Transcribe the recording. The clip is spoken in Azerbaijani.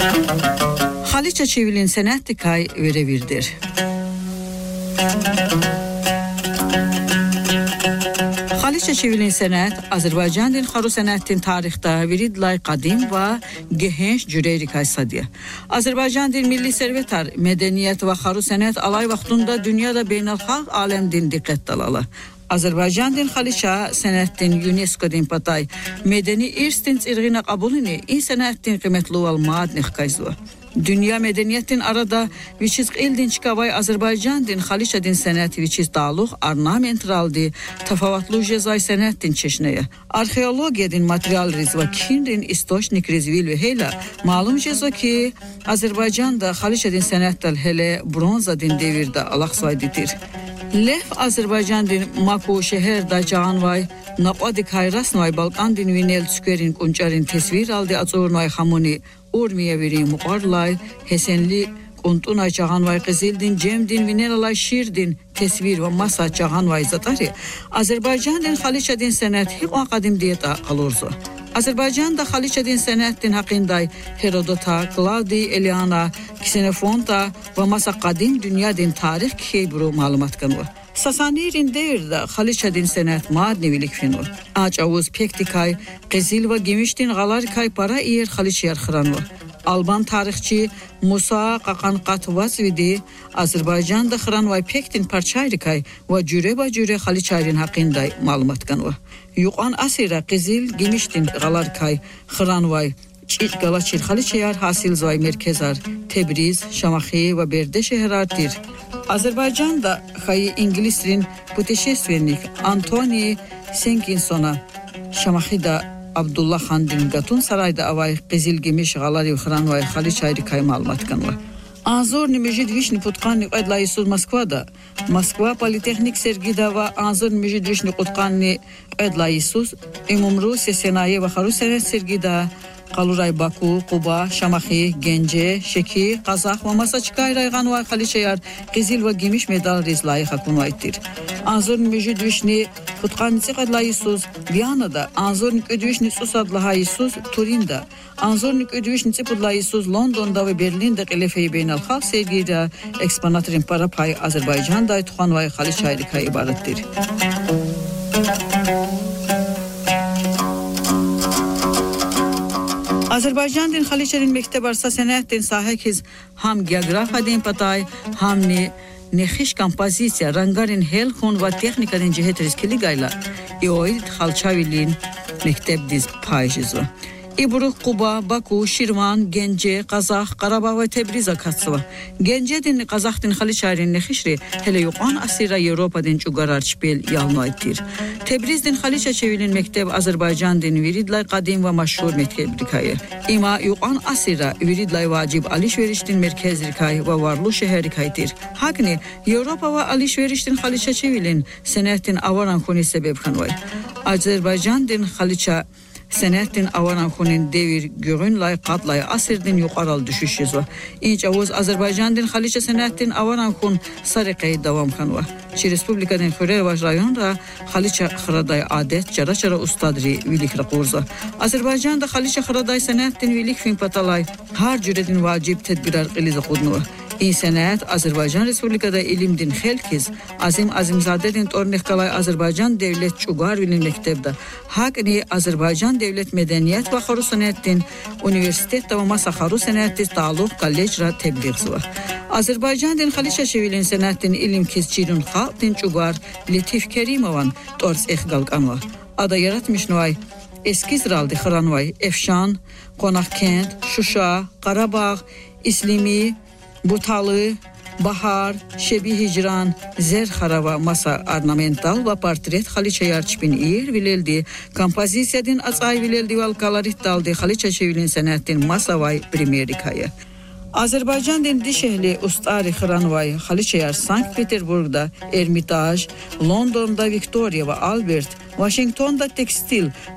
Haliça çevilin senat kay verevirdir. Haliça çevilin senat Azerbaycan'ın xaru senatin tarixdə viridlay qadim və gehənç cüreyri kaysadiya. Azerbaycan'ın milli servetar medeniyet və xaru senat alay vaxtında dünyada beynəlxalq aləmdin diqqət dalalı. Azerbaycan'ın Haliça senatin UNESCO-din patay medeni irstin çirğina qabulini in senatin qimetli olmadnih kayzva. Dünya medeniyetin arada viçiz ildin çıkavay Azerbaycan'ın Haliça'din senati viçiz dağlıq ornamentraldi tafavatlu cezay senatin çeşneye. Arxeologiyadin material rizva kinrin istoşnik rizvil ve heyla malum cezo ki Azerbaycan'da Haliça'din senattal hele bronzadin devirde alaqsvaydidir. Lef Azerbaycan'ın Maku şehirde Canvay Napadik Hayrasnay Balkandin Vinel Tükerin Kunçarin tesvir aldı Azornay Hamuni Urmiye veri muqarlay Hesenli Kuntunay Canvay Qizildin Cemdin Vinel alay Şirdin tesvir ve masa Canvay zatari Azerbaycan'ın Haliça'din senat hep o qadim diyeta qalurzu. Azerbaycan'da Haliça'din senatin haqqınday Herodota, Claudi, Eliana, Xenofonta ve masa qadim dünyadin tarix keyburu malumat kanı. Sasanirin devirde Haliça'din senat madnevilik finu. Ağavuz pektikay, qizil ve gemiştin galarikay para iyer Haliç'yar xıranı. Alban tarixçi Musa Qaqanqatvazvidi Azerbaycan'da xıran ve pektin parçayrikay ve cüre Haliç'ayrin haqqınday malumat kanı. Yuqan asira qizil gemiştin galarikay xıran ve Galaçir Haliç'yar hasil zay merkezar Tebriz, Şamaxi ve Berde şehirardir. Azerbaycan'da xayı İngilizlerin putешественник Antoni Senkinson'a Şamaxi'da Abdullah Xandin Gatun sarayda avay qizil gemiş galari xıran ve Haliç'ayri kay malumat kanı. Anzorni Mejid Vishni Putqanni Qadlayisuz Moskvada Moskva Politexnik sergida ve Anzorni Mejid Vishni Putqanni Qadlayisuz Umumrusiya senayi ve xaru senat sergida Qaluray Baku, Quba, Şamaxi, Gence, Şeki, Qazaq ve Masaçkay rayğan ve Haliçayar qizil ve gümüş medal rizlayı hakunvaytdir. Anzorni Mejid Vishni Putqanni Qadlayisuz Viyana'da, Anzorni Ödvishni Susadlayisuz Turin'da, Anzorni Ödvishni Pudlayisuz London'da ve Berlin'de qilefeyi beynəlxalq sergida eksponatrin para pay Azerbaycan'da tuğan ve Haliçayrika ibarettir. Azerbaycan'ın Haliç'in mektep arsa senatin sahikiz ham geografadin patay ham nexiş kompozisiya rangarin helxun ve texnikadin cihet riskili gayla ioid Halçavilin mektep diz payjizu. İbrux, Quba, Baku, Şirvan, Gence, Qazaq, Qarabağ ve Tebriza katsıva. Gence'din Qazaqdin Haliçayrin nexişri hele yuqan asira Evropadin çugarar çpel yalmaytdir. Tebrizdin Haliça çevilin mektep Azerbaycan'din viridlay qadim ve maşhur mektep-rikayı. İma yuqan asira viridlay vacib alışverişdin merkez-rikayı ve varlu şehir-rikayıdır. Hakni Evropa ve alışverişdin Haliça çevilin senatin avaran kuni sebep kanvay. Azerbaycan'din Haliça senatin avaran kunin devir görün lay qatlay asirdin yuqaral düşüş yüzü. İnç avuz Azerbaycan'din Haliça senatin avaran kun sarıqay davam kanva. Çi Respublikadin Xürervaj rayonda Haliça xıraday adet çara ustadri vilik raqurza. Azerbaycan'da Haliça xıraday senatin vilik fin patalay har cüredin vacib tedbirar qiliza qudnuva. İn senat Azerbaycan Respublikada ilimdin xelkiz azimzadedin tornexkalay Azerbaycan devlet çugar vilin mektebda hakni Azerbaycan devlet medeniyet ve xaru senatin universitet ve masa xaru senatis ta'luq kollejra tebliğ var. Azerbaycan'ın Haliça şevilin senatin ilimkiz çirun xalqdin çugar Letif Kerimovan tors exgalqanva. Ada yaratmış nuay eskizraldi xıranvay Efşan, Qonaqkent, Şuşa, Qarabağ, İslimi, Butalı, Bahar, Şebi Hicran, Zerxarava masa ornamental ve portret Haliçayar çpin yer vileldi. Kompozisiyadin atsay vileldi val kalarit daldi Haliça çevilin senatin masavay primerikaya. Azerbaycan'ın dişehli ustari xıranvay Haliçayar Sankt Peterburg'da Ermitaj, London'da Victoria ve Albert, Washington'da tekstil,